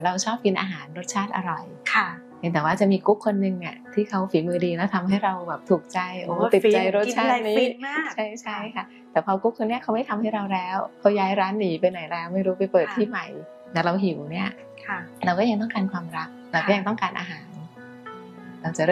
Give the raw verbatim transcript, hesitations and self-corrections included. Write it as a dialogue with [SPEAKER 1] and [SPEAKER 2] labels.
[SPEAKER 1] เราชอบกินอาหารรสชาติอร่อย
[SPEAKER 2] ค่ะ
[SPEAKER 1] แต่ว่าจะมีกุ๊กคนนึงเนี่ยที่เขาฝีมือดีแล้วทำให้เราแบบถูกใจโอ้ติดใจรสชาตินี้ใช่ใช่ค่ะแต่พอกุ๊กคนนี้เขาไม่ทำให้เราแล้วเขาย้ายร้านหนีไปไหนแล้วไม่รู้ไปเปิดที่ใหม่แต่เราหิวเนี่ยเราก็ยังต้องการความรักเราก็ยังต้องการอาหารเราจะ